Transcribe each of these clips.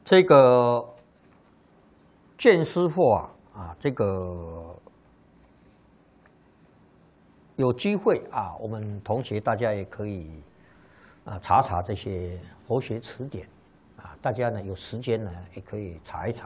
这个见师傅这个有机会我们同学大家也可以查查这些佛学词典大家呢有时间呢也可以查一查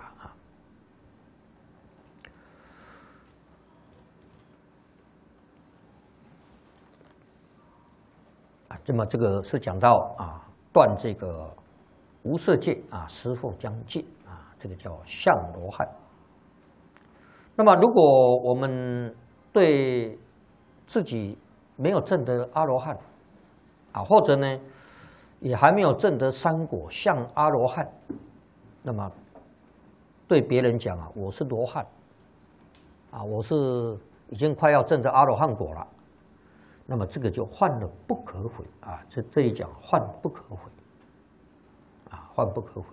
这么这个是讲到断这个无色界师父将尽这个叫相罗汉。那么如果我们对自己没有证得阿罗汉或者呢也还没有证得三果像阿罗汉，那么对别人讲我是罗汉我是已经快要证得阿罗汉果了，那么这个就犯了不可悔这里讲犯不可悔犯不可悔。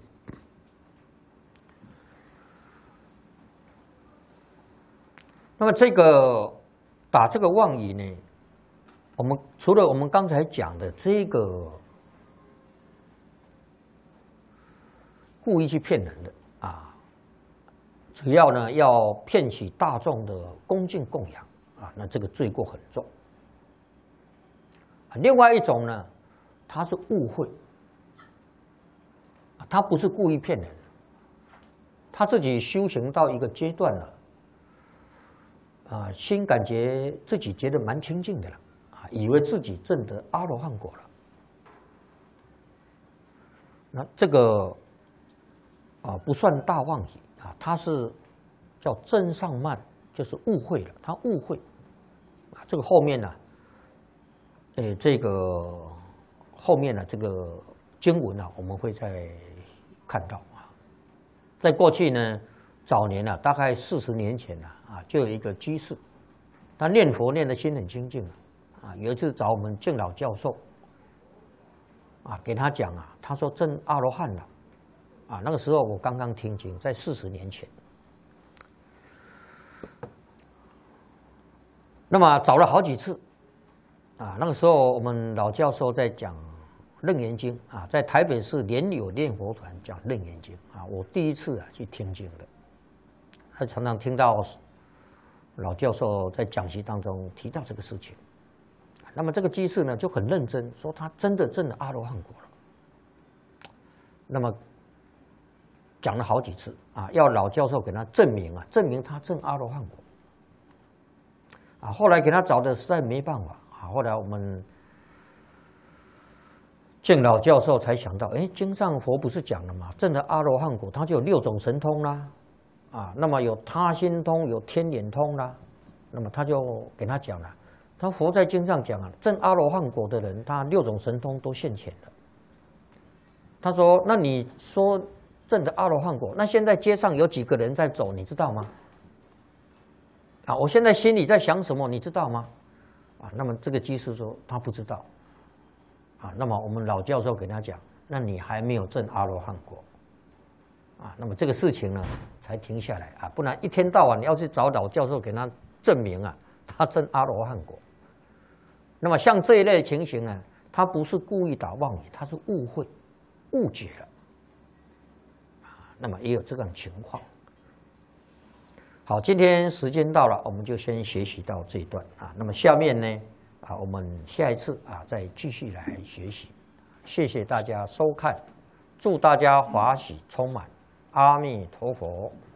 那么这个打这个妄语呢，我们除了我们刚才讲的这个故意去骗人的只要呢要骗取大众的恭敬供养那这个罪过很重。另外一种呢，他是误会他不是故意骗人，他自己修行到一个阶段了心感觉自己觉得蛮清净的了以为自己证得阿罗汉果了。那这个不算大妄语他是叫真上慢，就是误会了，他误会这个后面呢这个后面呢这个经文我们会再看到在过去呢早年大概40年前就有一个居士，他念佛念的心很清净有一次找我们敬老教授给他讲他说证阿罗汉了那个时候我刚刚听经，在40年前。那么找了好几次那个时候我们老教授在讲楞严经在台北市莲友念佛团讲楞严经我第一次去听经的，他常常听到老教授在讲习当中提到这个事情。那么这个居士呢就很认真说他真的证了阿罗汉果了。那么讲了好几次要老教授给他证明证明他证阿罗汉果后来给他找的实在没办法后来我们敬老教授才想到经上佛不是讲了吗？证了阿罗汉果他就有6种神通啦那么有他心通，有天眼通啦。那么他就给他讲了，他佛在经上讲证阿罗汉果的人他6种神通都现前了。他说那你说证的阿罗汉果，那现在街上有几个人在走你知道吗？我现在心里在想什么你知道吗？那么这个居士说他不知道那么我们老教授给他讲，那你还没有证阿罗汉果那么这个事情呢才停下来不然一天到晚你要去找老教授给他证明他证阿罗汉果。那么像这一类情形他不是故意打妄语，他是误会误解了那么也有这种情况。好，今天时间到了，我们就先学习到这一段那么下面呢我们下一次再继续来学习。谢谢大家收看，祝大家法喜充满，阿弥陀佛。